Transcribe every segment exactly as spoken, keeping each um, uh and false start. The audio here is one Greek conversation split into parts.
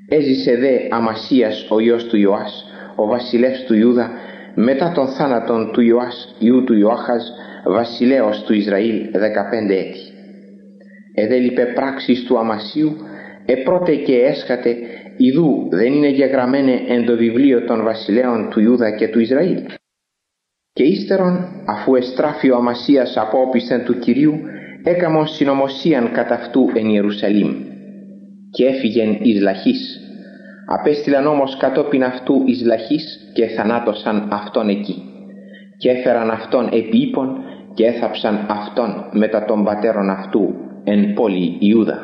Έζησε δε Αμασίας ο γιος του Ιωάς, ο βασιλεύς του Ιούδα, μετά τον θάνατον του Ιωάς, ιού του Ιωάχαζ, βασιλέως του Ισραήλ, δεκαπέντε έτη. Εδέλειπε πράξεις του Αμασίου, επρώτε και έσχατε, ιδού δεν είναι γεγραμμένε εν το βιβλίο των βασιλέων του Ιούδα και του Ισραήλ. Και ύστερον, αφού εστράφει ο Αμασίας απόπισθεν του Κυρίου, έκαμον συνωμοσίαν κατά αυτού εν Ιερουσαλήμ. Και έφυγεν εις Λαχής. Απέστειλαν όμως κατόπιν αυτού εις Λαχής και θανάτωσαν αυτόν εκεί. Και έφεραν αυτόν επί ύπων και έθαψαν αυτόν μετά των πατέρων αυτού εν πόλη Ιούδα.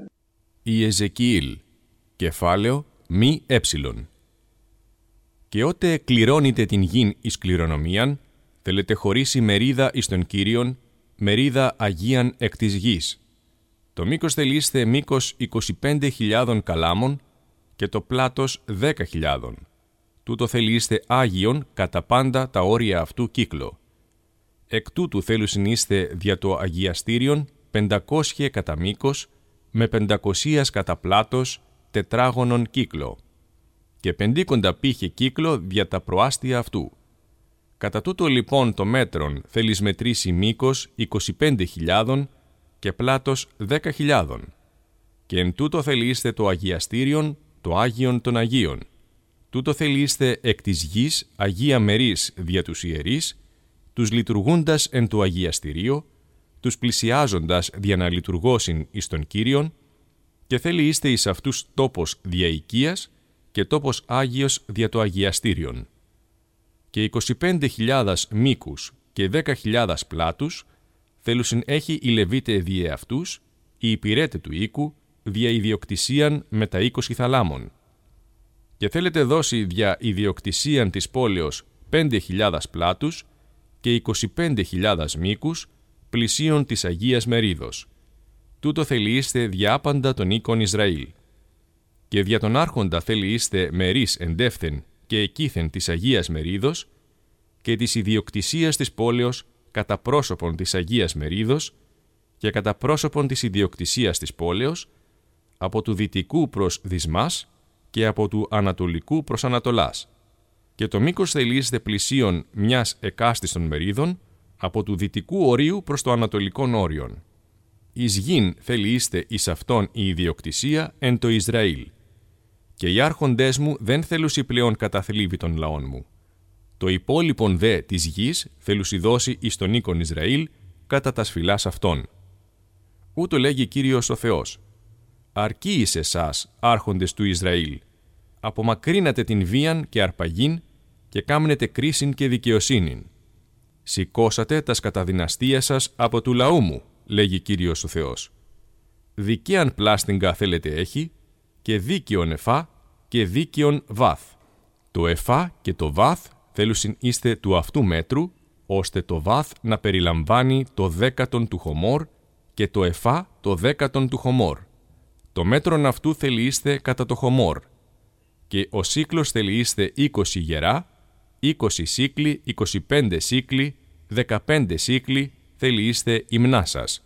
Η Εζεκιήλ, κεφάλαιο μη έψιλον. Και ότε κληρώνετε την γην εις κληρονομίαν, θέλετε χωρίσει μερίδα εις τον Κύριον, μερίδα αγίαν εκ της γης. Το μήκος θελείστε μήκος είκοσι πέντε χιλιάδων καλάμων και το πλάτος δέκα χιλιάδων. Τούτο θελείστε άγιον κατά πάντα τα όρια αυτού κύκλο. Εκ τούτου θέλουσιν είστε δια το αγιαστήριον πεντακόσια κατά μήκος, με πεντακοσίας κατά πλάτος τετράγωνον κύκλο. Και πεντήκοντα πύχε κύκλο δια τα προάστια αυτού. Κατά τούτο λοιπόν το μέτρον θέλεις μετρήσει μήκος είκοσι πέντε χιλιάδων και πλάτος δέκα χιλιάδων. Και εν τούτο θελείστε το αγιαστήριον, το Άγιον των Αγίων. Τούτο θελείστε εκ της γης Αγία Μερίς δια τους ιερείς, τους λειτουργούντας εν το αγιαστηρίο, τους πλησιάζοντας δια να λειτουργώσιν εις τον Κύριον, και θέλει είστε εις αυτούς τόπος διαοικίας και τόπος Άγιος δια το αγιαστήριον. Και είκοσι πέντε χιλιάδες μήκους και δέκα χιλιάδες πλάτους θέλουσιν έχει οι Λεβίτε διε αυτούς, οι υπηρέτε του οίκου, δια ιδιοκτησίαν με τα είκοσι θαλάμων. Και θέλετε δώσει δια ιδιοκτησίαν της πόλεως πέντε χιλιάδες πλάτους και είκοσι πέντε χιλιάδες μήκους, πλησίον της Αγίας Μερίδος. Τούτο θέλει είστε διάπαντα των οίκων Ισραήλ. Και δια τον άρχοντα θέλει είστε μερίς εντεύθεν και εκείθεν της Αγίας Μερίδος και της ιδιοκτησίας της πόλεως κατά πρόσωπον της Αγίας Μερίδος και κατά πρόσωπον της ιδιοκτησίας της πόλεως, από του δυτικού προς Δυσμάς και από του ανατολικού προς Ανατολάς. Και το μήκος θελείστε πλησίον μιας εκάστης των μερίδων, από του δυτικού ορίου προς το ανατολικών όριον. Εις γην θελείστε εις αυτόν η ιδιοκτησία εν το Ισραήλ. Και οι άρχοντές μου δεν θέλουσι πλέον καταθλίβει των λαών μου. Το υπόλοιπον δε της γης θέλουσι δώσει εις τον οίκον Ισραήλ κατά τα σφυλάς αυτών. Ούτω λέγει Κύριος ο Θεός. Αρκεί εις εσάς, άρχοντες του Ισραήλ, απομακρύνατε την βίαν και αρπαγήν και κάμνετε κρίσιν και δικαιοσύνην. Σηκώσατε τας καταδυναστία σας από του λαού μου, λέγει Κύριος ο Θεός. Δικαίαν πλάστιγγα θέλετε έχει και δίκαιον εφά και δίκαιον βάθ. Το εφά και το βάθ θέλουσιν είστε του αυτού μέτρου, ώστε το βάθ να περιλαμβάνει το δέκατον του χωμόρ και το εφά το δέκατον του χωμόρ. Το μέτρον αυτού θέλει είστε κατά το χωμόρ. Και ο σύκλος θέλει είστε είκοσι γερά, είκοσι σύκλοι, είκοσι πέντε σύκλοι, δεκαπέντε σύκλοι θέλει είστε υμνά σας.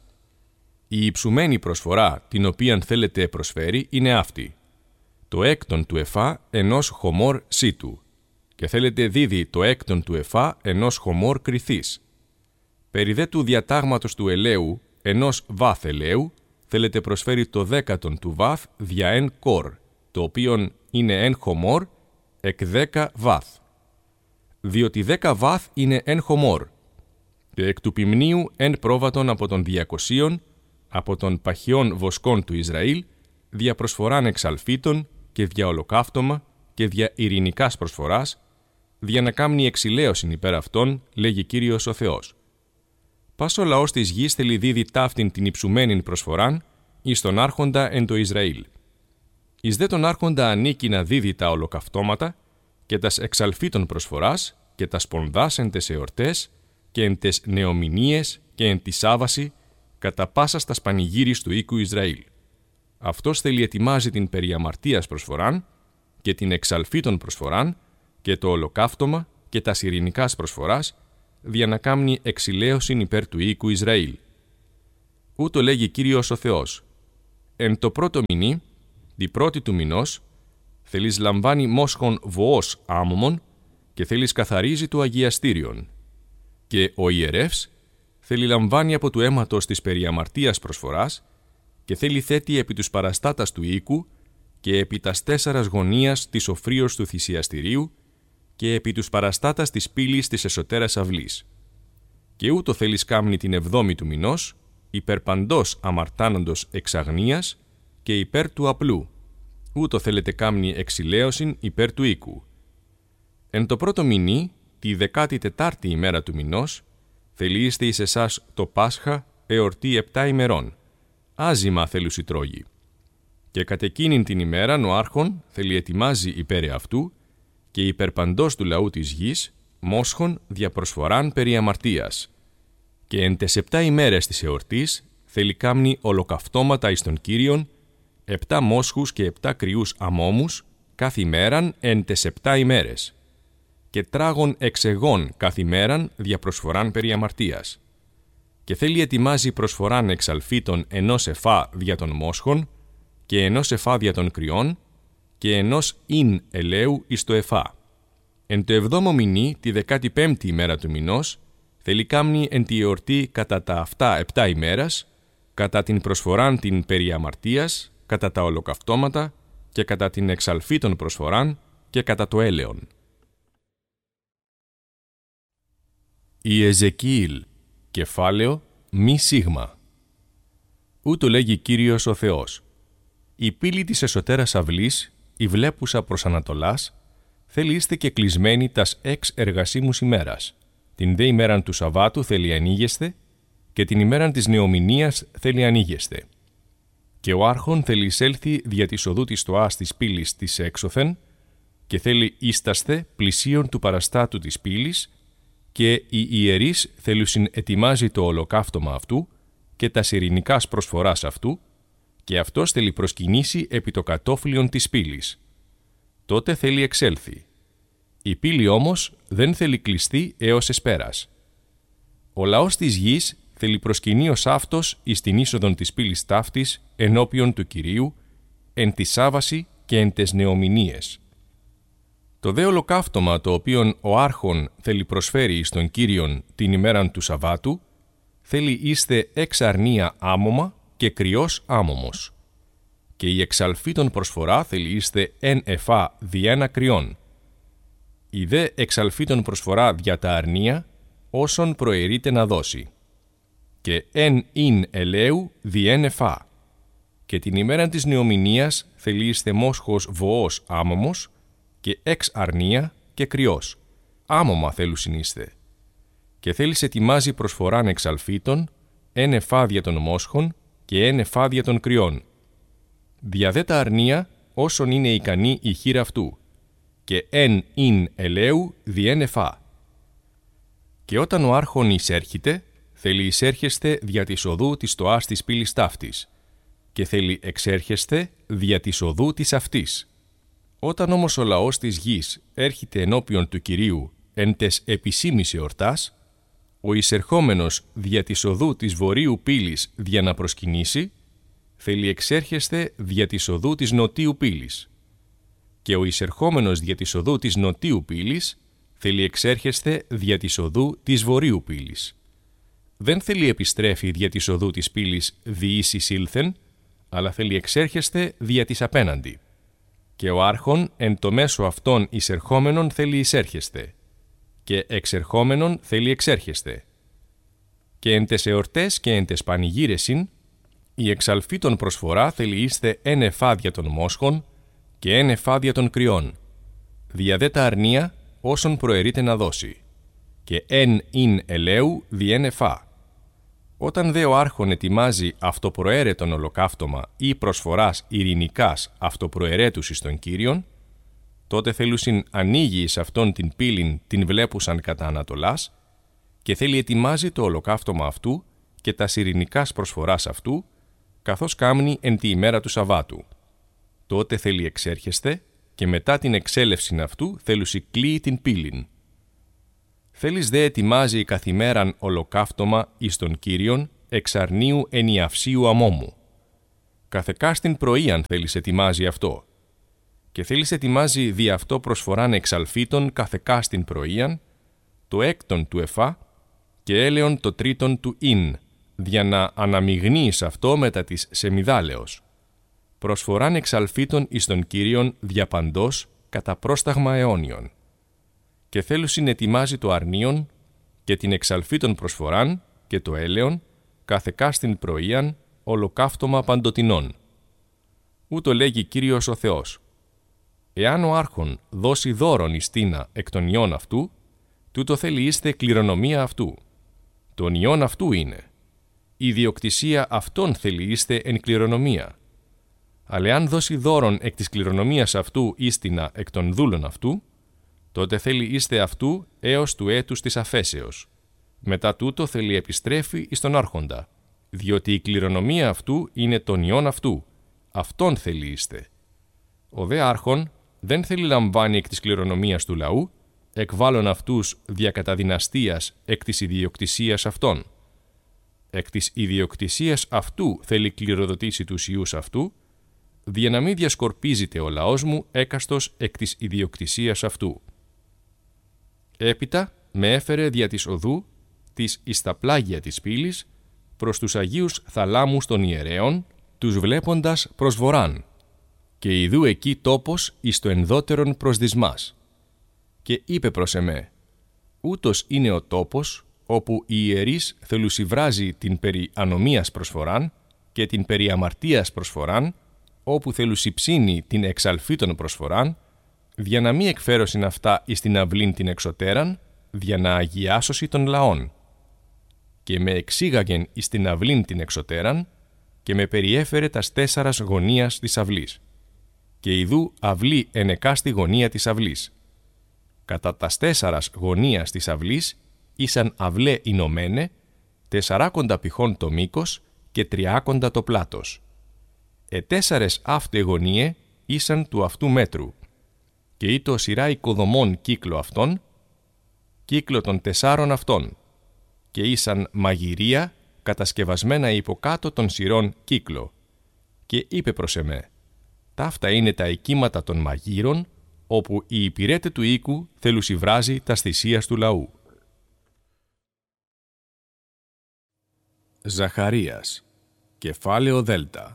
Η υψουμένη προσφορά την οποίαν θέλετε προσφέρει είναι αυτή. Το έκτον του εφά ενός χωμόρ σίτου και θέλετε δίδει το έκτον του εφά ενός χωμόρ κρυθής. Περί δε του διατάγματος του ελαίου ενός βάθ ελαίου θέλετε προσφέρει το δέκατον του βάθ δια εν κορ, το οποίον είναι εν χωμόρ εκ δέκα βάθ. Διότι δέκα βάθ είναι εν χωμόρ και εκ του ποιμνίου εν πρόβατον από των διακοσίων, από των παχιών βοσκών του Ισραήλ, δια προσφοράν εξαλφίτων και δια ολοκαύτωμα και δια ειρηνικάς προσφοράς, δια να κάμνει εξηλαίωσιν υπέρ αυτών, λέγει Κύριος ο Θεός. Πας ο λαός της γης θέλει δίδει ταύτην την υψουμένην προσφοράν, εις τον άρχοντα εν το Ισραήλ. Εις δε τον άρχοντα ανήκει να δίδει τα ολοκαυτώματα και τας εξαλφίτων προσφοράς και τας πονδάς εν τες εορτές και εν τες νεομηνίες και εν τη Σάββαση, κατά πάσα στα πανηγύρις του οίκου Ισραήλ. Αυτός θέλει ετοιμάζει την περί αμαρτίας προσφοράν και την εξαλφίτων προσφοράν και το ολοκαύτωμα και τας ειρηνικάς προσφοράς, δια να κάμνει εξηλαίωσιν υπέρ του οίκου Ισραήλ. Ούτω λέγει Κύριος ο Θεός. Εν το πρώτο μηνύ, την πρώτη του μηνός, θέλεις λαμβάνει μόσχον βοός άμωμον και θέλεις καθαρίζει το αγιαστήριον. Και ο ιερεύς θέλει λαμβάνει από του αίματος της περιαμαρτίας προσφοράς και θέλει θέτει επί τους παραστάτας του οίκου και επί τας τέσσερας γωνίας της οφρίως του θυσιαστηρίου και επί τους παραστάτας της πύλης της εσωτέρας αυλής. Και ούτω θέλεις κάμνη την εβδόμη του μηνός, υπέρ παντός αμαρτάνοντος εξαγνίας και υπέρ του απλού. Ούτω θέλετε κάμνη εξηλαίωσιν υπέρ του οίκου. Εν το πρώτο μηνύ, τη δεκάτη τετάρτη ημέρα του μηνός, θελείστε εις εσάς το Πάσχα εορτή επτά ημερών. Άζημα θέλουσι τρόγοι. Και κατ' εκείνην την ημέραν ο άρχον θέλει ετοιμάζει υπέρ αυτού και υπέρ παντός του λαού της γης μόσχον διαπροσφοράν περί αμαρτίας. Και εν τες επτά ημέρες της εορτής θέλει κάμνη ολοκαυτώματα εις τον Κύριον, επτά μόσχους και επτά κρυούς αμόμους κάθε ημέραν εν τες επτά ημέρες. Και τράγων εξεγών κάθε ημέραν διαπροσφοράν περί αμαρτίας. Και θέλει ετοιμάζει προσφοράν εξαλφίτων ενός εφά δια των μόσχων και ενός εφά δια των κρυών και ενός ίν ελαίου εις το εφά. Εν το εβδόμο μηνύ, τη δεκάτη πέμπτη ημέρα του μηνός, θέλει κάμνη εν τη εορτή κατά τα αυτά επτά ημέρας, κατά την προσφοράν την περί αμαρτίας, κατά τα ολοκαυτώματα και κατά την εξαλφίτων προσφοράν και κατά το έλεον. Η Εζεκίηλ, κεφάλαιο μη σίγμα. Ούτω λέγει Κύριος ο Θεός. Η πύλη της εσωτέρας αυλής, η βλέπουσα προς Ανατολάς, θέλει είστε και κλεισμένοι τας εξ εργασίμους ημέρας. Την δε ημέραν του Σαββάτου θέλει ανοίγεστε και την ημέραν της νεομηνίας θέλει ανοίγεστε. Και ο άρχον θέλει εισέλθει δια της οδού της στοάς της πύλης της έξωθεν και θέλει ίσταστε πλησίον του παραστάτου της πύλης και οι ιερείς θέλουσιν ετοιμάζει το ολοκαύτωμα αυτού και τα ειρηνικάς προσφοράς αυτού και αυτός θέλει προσκυνήσει επί το κατόφλιον της πύλης. Τότε θέλει εξέλθει. Η πύλη όμως δεν θέλει κλειστεί έως εσπέρας. Ο λαός της γης θέλει προσκυνεί ως αυτός εις την είσοδον της πύλης ταύτης ενώπιον του Κυρίου, εν τη Σάββαση και εν τες νεομηνίες. Το δε ολοκαύτωμα το οποίον ο άρχον θέλει προσφέρει εις τον Κύριον την ημέραν του Σαββάτου, θέλει είστε εξ αρνία άμωμα και κρυός άμωμος. Και η εξαλφίτων προσφορά θέλει είστε εν εφά δι' ένα κρυών. Η δε εξαλφίτων προσφορά δια τα αρνία, όσον προαιρείται να δώσει. Και εν ειν ελαίου δι' εν εφά. Και την ημέραν της νεομηνίας θέλει είστε μόσχος βοός άμωμος και εξ αρνία και κρυός. Άμωμα θέλουσιν είστε. Και θέλεις ετοιμάζει προσφοράν εξαλφίτων, εν εφά δια των μόσχων και εν εφά δια των κρυών. Δια δε τα αρνία όσον είναι ικανή η χείρα αυτού, και εν ειν ελαίου δι' εν εφά. Και όταν ο άρχον εισέρχεται, θέλει εισέρχεστε δια της οδού της στοάς της πύλης ταύτης, και θέλει εξέρχεστε δια της οδού της αυτής. Όταν όμως ο λαός της γης έρχεται ενώπιον του Κυρίου εν τες επισήμης εορτάς, ο εισερχόμενος δια της οδού της βορείου πύλης δια να προσκυνήσει, θέλει εξέρχεστε δια της οδού της νοτίου πύλης. Και ο εισερχόμενος δια της οδού της νοτίου πύλης θέλει εξέρχεστε δια της οδού της βορείου πύλης. Δεν θέλει επιστρέφει δια της οδού της πύλης διείς εισήλθεν, αλλά θέλει εξέρχεστε δια της απέναντι. Και ο άρχον εν το μέσο αυτών εισερχόμενων θέλει εισέρχεστε, και εξερχόμενων θέλει εξέρχεστε. Και εν τες εορτές και εν τες πανηγύρεσιν, η εξαλφίτων προσφορά θέλει είστε εν εφάδια των μόσχων και εν εφάδια των κρυών, δια δε τα αρνία όσον προαιρείται να δώσει, και εν ειν ελαίου δι' εν εφά. Όταν δε ο άρχον ετοιμάζει αυτοπροαίρετον ολοκαύτωμα ή προσφοράς ειρηνικάς αυτοπροαιρέτους εις τον Κύριον, τότε θέλουσιν ανοίγει εις αυτόν την πύλην την βλέπουσαν κατά Ανατολάς και θέλει ετοιμάζει το ολοκαύτωμα αυτού και τα ειρηνικάς προσφοράς αυτού, καθώς κάμνει εν τη ημέρα του Σαββάτου. Τότε θέλει εξέρχεστε και μετά την εξέλευσιν αυτού θέλουσι κλείει την πύλην. Θέλεις δε ετοιμάζει καθημέραν ολοκαύτωμα εις τον Κύριον εξ αρνίου ενιαυσίου αμόμου. Καθεκάστην πρωίαν θέλεις ετοιμάζει αυτό. και θέλεις ετοιμάζει δι' αυτό προσφοράν εξαλφίτων καθεκά στην πρωίαν, το έκτον του εφά και έλεον το τρίτον του ίν, για να αναμειγνύεις αυτό μετά της σεμιδάλεως. Προσφοράν εξαλφίτων εις τον Κύριον διαπαντός κατά πρόσταγμα αιώνιον. Και θέλουσιν ετοιμάζει το αρνίον και την εξαλφίτων προσφοράν και το έλεον καθεκά στην πρωίαν ολοκαύτωμα παντοτινών. Ούτω λέγει Κύριος ο Θεός. Εάν ο άρχον δώσει δώρον εις τίνα εκ των ιών αυτού, τούτο θέλει είστε κληρονομία αυτού. Τον ιών αυτού είναι. Η διοκτησία αυτών θέλει είστε εν κληρονομία. Αλλά εάν δώσει δώρον εκ της κληρονομίας αυτού ίστινα εκ των δούλων αυτού, τότε θέλει είστε αυτού έως του έτους της αφέσεως. Μετά τούτο θέλει επιστρέφει εις τον άρχοντα, διότι η κληρονομία αυτού είναι των ιών αυτού. Αυτόν θέλει είστε. Ο δε άρχον δεν θέλει λαμβάνει εκ της κληρονομίας του λαού, εκβάλλον αυτούς δια κατά δυναστείας εκ της ιδιοκτησίας αυτών. Εκ της ιδιοκτησίας αυτού θέλει κληροδοτήσει τους ιούς αυτού, δια να μην διασκορπίζεται ο λαός μου έκαστος εκ της ιδιοκτησίας αυτού. Έπειτα με έφερε δια της οδού της εις τα πλάγια της πύλης προς τους Αγίους θαλάμους των ιερέων, τους βλέποντας προς βορράν, και ιδού εκεί τόπος εις το ενδότερον προς δυσμάς. Και είπε προς εμέ, ούτως είναι ο τόπος όπου οι ιερείς θελουσιβράζει την περί ανομίας προσφοράν και την περί αμαρτίας προσφοράν, όπου θελουσιψύνει την εξαλφίτων προσφοράν, δια να μη εκφέρωσιν αυτά εις την αυλήν την εξωτέραν, δια να αγιάσωση των λαών. Και με εξήγαγεν εις την αυλήν την εξωτέραν, και με περιέφερε τας τέσσαρας γωνίας της αυλής. Και ιδού αυλή ενεκάστη γωνία της αυλής. Κατά τας τέσσαρας γωνίας της αυλής ήσαν αυλέ ηνωμένε, τεσσαράκοντα πηχών το μήκος και τριάκοντα το πλάτος. Ετέσσαρες αύτε γωνίε ήσαν του αυτού μέτρου, και ήτο σειρά οικοδομών κύκλο αυτών, κύκλο των τεσσάρων αυτών, και ήσαν μαγειρία κατασκευασμένα υποκάτω των σειρών κύκλο. Και είπε προς εμέ, ταύτα είναι τα οικίματα των μαγείρων, όπου οι υπηρέτε του οίκου θελουσιβράζει τας θυσίας του λαού. Ζαχαρίας, κεφάλαιο Δέλτα.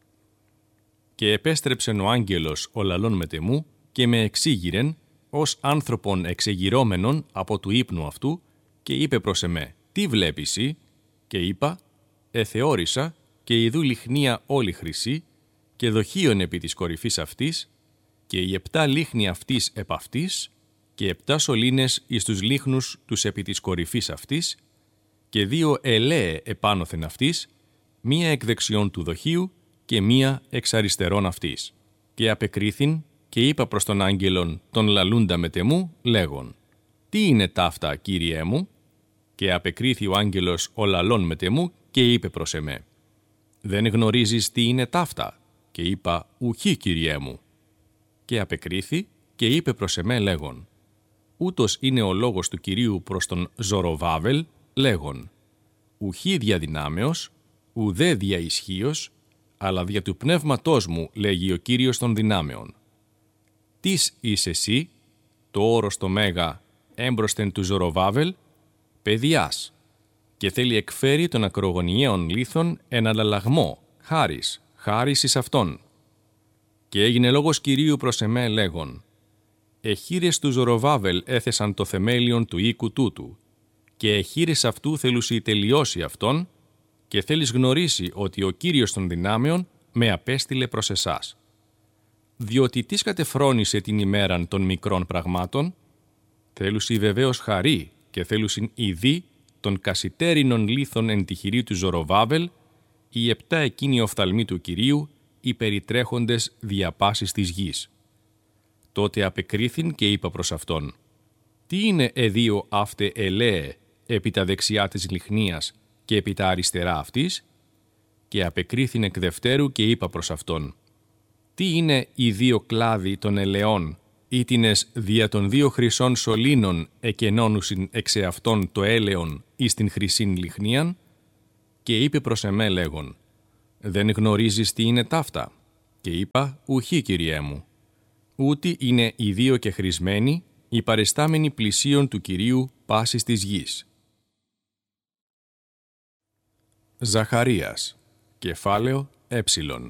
Και επέστρεψεν ο άγγελος ο λαλών μετεμού και με εξήγηρεν ως άνθρωπον εξεγυρώμενον από του ύπνου αυτού και είπε προς εμέ, τι βλέπεις ή? Και είπα, εθεώρησα και ιδού λιχνία όλη χρυσή και δοχείων επί της κορυφής αυτής και οι επτά λίχνοι αυτής επ' αυτής και επτά σωλήνες εις τους λίχνους τους επί της κορυφής αυτής και δύο ελαίε επάνωθεν αυτής, μία εκ δεξιών του δοχείου και μία εξ αριστερών αυτής. Και απεκρίθην και είπα προς τον άγγελον τον λαλούντα μετεμού, λέγον, τι είναι ταύτα, Κύριέ μου? Και απεκρίθη ο άγγελος ο λαλών μετεμού και είπε προς εμέ, δεν γνωρίζεις τι είναι ταύτα? Και είπα, ουχή, Κύριέ μου. Και απεκρίθη και είπε προς εμέ λέγον, ούτως είναι ο λόγος του Κυρίου προς τον Ζωροβάβελ, λέγον, ουχή διαδυνάμεως, ουδέ δια ισχύος, αλλά δια του πνεύματός μου, λέγει ο Κύριος των δυνάμεων. Τις είσαι εσύ, το όρος το μέγα, έμπροσθεν του Ζωροβάβελ, παιδιάς, και θέλει εκφέρει των ακρογωνιαίων λίθων εν αλλαλλαγμό, χάρις, χάρις εις αυτόν. Και έγινε λόγος Κυρίου προς εμέ λέγον, εχείρες του Ζωροβάβελ έθεσαν το θεμέλιον του οίκου τούτου, και εχείρες αυτού θέλουσι τελειώσει αυτόν, και θέλεις γνωρίσει ότι ο Κύριος των δυνάμεων με απέστειλε προς εσάς. Διότι τι κατεφρόνησε την ημέραν των μικρών πραγμάτων? Θέλουσι βεβαίως χαρί και θέλουσιν ειδή των κασιτέρινων λίθων εν τη χειρή του Ζωροβάβελ, οι επτά εκείνοι οφθαλμοί του Κυρίου, οι περιτρέχοντες διαπάσης της γης. Τότε απεκρίθην και είπα προς αυτόν, τι είναι εδίο αύτε ελαίε επί τα δεξιά της λιχνίας και επί τα αριστερά αυτής? Και απεκρίθην εκ δευτέρου και είπα προς αυτόν, τι είναι οι δύο κλάδοι των ελαιών, ήτινες δια των δύο χρυσών σωλήνων εκενώνουσιν εξ εαυτών το έλεον εις την χρυσήν λιχνίαν? Και είπε προς εμέ λέγον, δεν γνωρίζεις τι είναι ταύτα? Και είπα, ουχή, Κυριέ μου. ούτι είναι οι δύο κεχρισμένοι, οι παρεστάμενοι πλησίον του Κυρίου πάσης της γης. Ζαχαρίας, κεφάλαιο έψιλον.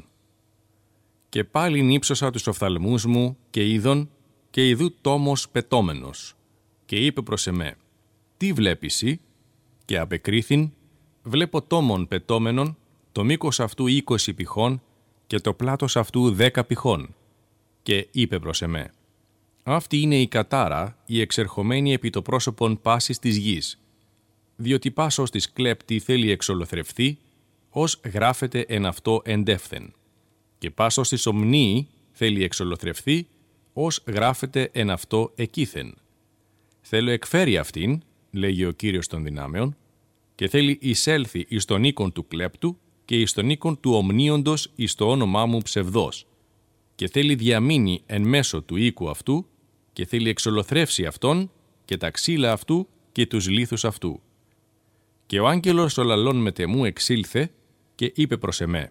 Και πάλιν ύψωσα τους οφθαλμούς μου και είδον, και ιδού τόμος πετώμενος, και είπε προς εμέ, «Τι βλέπεις ή?» Και απεκρίθην, «Βλέπω τόμον πετώμενον, το μήκος αυτού είκοσι πηχών και το πλάτος αυτού δέκα πηχών». Και είπε προς εμέ, «Αυτή είναι η κατάρα, η εξερχομένη επί το πρόσωπον πάσης της γης, διότι πάσος της κλέπτη θέλει εξολοθρευθεί, ως γράφεται εν αυτό εντεύθεν. Και πάσος της ομνίη θέλει εξολοθρευθεί, ως γράφεται εν αυτό εκείθεν. Θέλω εκφέρει αυτήν, λέγει ο Κύριος των δυνάμεων, και θέλει εισέλθει εις τον οίκον του κλέπτου και εις τον οίκον του ομνίοντος εις το όνομά μου ψευδός, και θέλει διαμείνει εν μέσω του οίκου αυτού και θέλει εξολοθρεύσει αυτόν και τα ξύλα αυτού και τους λίθους αυτού. Και ο άγγελος ο λαλών μετεμού εξήλθε και είπε προς εμέ,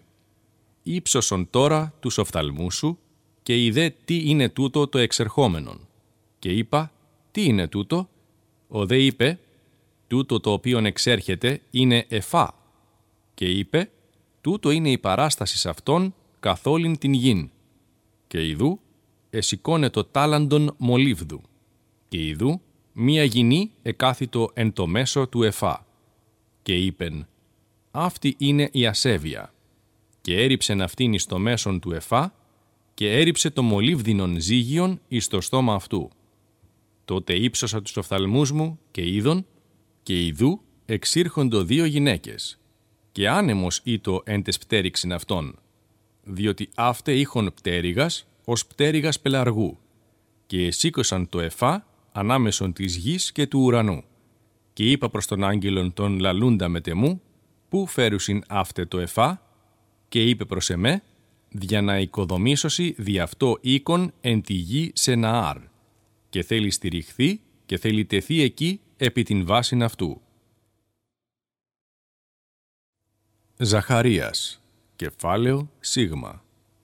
«Ήψωσον τώρα τους οφθαλμούς σου και είδε τι είναι τούτο το εξερχόμενον». Και είπα, «Τι είναι τούτο?» Ο δε είπε, «Τούτο το οποίον εξέρχεται είναι εφά». Και είπε, «Τούτο είναι η παράσταση αυτών καθ' όλην την γην». Και ιδού εσηκώνε το τάλαντον μολύβδου. Και ιδού μία γυνή εκάθητο εν το μέσο του εφά. Και είπεν, «Αυτή είναι η ασέβεια». Και έριψεν αυτήν εις το μέσον του εφά και έριψε το μολύβδινον ζύγιον εις το στόμα αυτού. Τότε ύψωσα τους οφθαλμούς μου και είδον, και ιδού εξήρχοντο δύο γυναίκες, και άνεμος ήτο εν τες πτέριξιν αυτών, διότι αύτε είχον πτέρυγας ως πτέρυγας πελαργού, και εσήκωσαν το εφά ανάμεσον της γης και του ουρανού. Και είπα προς τον άγγελον τον λαλούντα μετεμού, «Πού φέρουσιν αύτε το εφά?» Και είπε προς εμέ, «Δια να οικοδομήσωσι δι' αυτό οίκον εν τη γη σε Ναάρ, και θέλει στηριχθεί και θέλει τεθεί εκεί επί την βάσιν αυτού». Ζαχαρίας, κεφάλαιο σίγμα.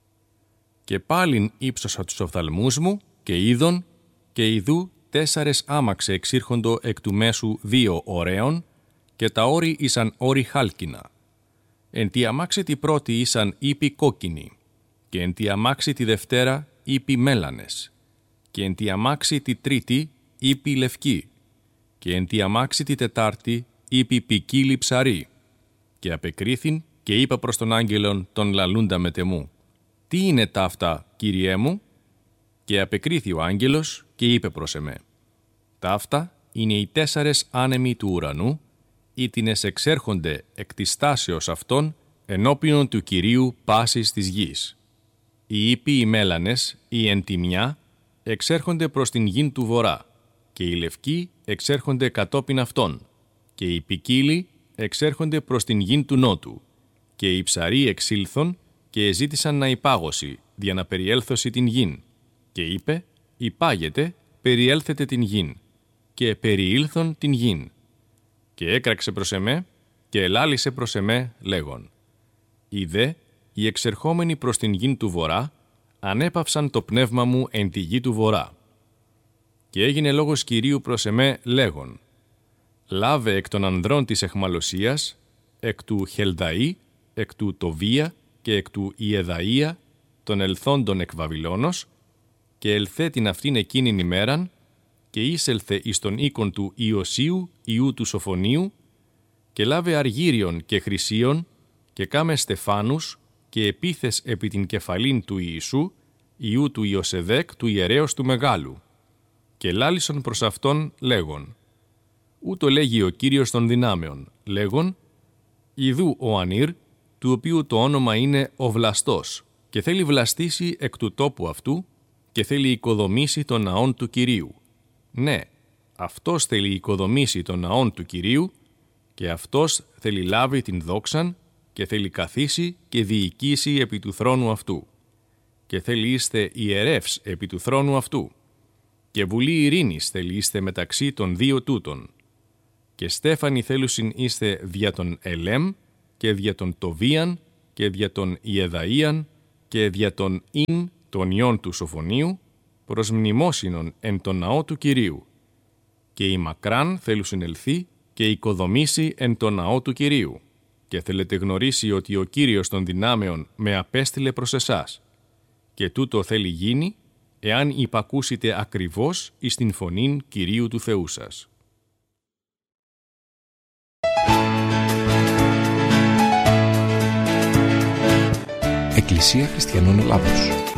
Και πάλιν ύψωσα τους οφθαλμούς μου και είδον, και ιδού τέσσαρες άμαξε εξήρχοντο εκ του μέσου δύο ωραίων, και τα όρη ήσαν όρη χάλκινα. Εν τη αμάξι τη πρώτη ήσαν ύπη κόκκινη, και εν τη αμάξι τη δευτέρα ύπη μέλανες, και εν τη αμάξι τη τρίτη ύπη λευκή, και εν τη αμάξι τη τετάρτη ύπη ποικίλη ψαρή. Και απεκρίθην και είπα προς τον άγγελον τον λαλούντα μετεμού, «Τι είναι ταύτα, Κύριέ μου?» Και απεκρίθη ο άγγελος και είπε προς εμέ, «Ταύτα είναι οι τέσσαρες άνεμοι του ουρανού, ήτινες εξέρχονται εκ της στάσεως αυτών ενώπιον του Κυρίου πάσης της γης. Οι ύποι οι μέλανες, οι εν τη μια, εξέρχονται προς την γην του βορρά, και οι λευκοί εξέρχονται κατόπιν αυτών, και οι ποικίλοι εξέρχονται προς την γην του νότου, και οι ψαροί εξήλθον και εζήτησαν να υπάγωση, δια να περιέλθωση την γην. Και είπε, «Υπάγετε, περιέλθετε την γην», και περιήλθον την γην. Και έκραξε προς εμέ και ελάλησε προς εμέ λέγον, «Ιδέ, οι εξερχόμενοι προς την γην του βορρά ανέπαυσαν το πνεύμα μου εν τη γη του βορρά». Και έγινε λόγος Κυρίου προς εμέ λέγον, «Λάβε εκ των ανδρών της εχμαλωσίας, εκ του Χελδαή, εκ του Τοβία και εκ του Ιεδαΐα, των ελθόντων εκ Βαβυλώνος, και ελθέ την αυτήν εκείνην ημέραν, και είσελθε εις τον οίκον του Ιωσίου, ιού του Σοφονίου, και λάβε αργύριον και χρυσίον, και κάμε στεφάνους, και επίθες επί την κεφαλήν του Ιησού, ιού του Ιωσεδέκ του ιερέως του Μεγάλου. Και λάλησον προς αυτόν λέγον, ούτω λέγει ο Κύριος των δυνάμεων, λέγον, ιδού ο Ανήρ, του οποίου το όνομα είναι ο Βλαστός, και θέλει βλαστήσει εκ του τόπου αυτού, και θέλει οικοδομήσει τον ναόν του Κυρίου. Ναι, αυτός θέλει οικοδομήσει τον ναόν του Κυρίου, και αυτός θέλει λάβει την δόξαν, και θέλει καθίσει και διοικήσει επί του θρόνου αυτού. Και θέλει είστε ιερεύς επί του θρόνου αυτού. Και βουλή ειρήνης θέλει είστε μεταξύ των δύο τούτων. Και στέφανοι θέλουσιν είστε δια τον Ελέμ, και δια τον Τοβίαν, και δια τον Ιεδαΐαν, και δια τον Ιν, τον ιών του Σοφονίου, προς μνημόσυνον εν το ναό του Κυρίου. Και η μακράν θέλου συνελθεί και οικοδομήσει εν το ναό του Κυρίου. Και θέλετε γνωρίσει ότι ο Κύριος των δυνάμεων με απέστειλε προς εσάς. Και τούτο θέλει γίνει, εάν υπακούσετε ακριβώς εις την φωνήν Κυρίου του Θεού σας. Εκκλησία Χριστιανών Ελλάδος.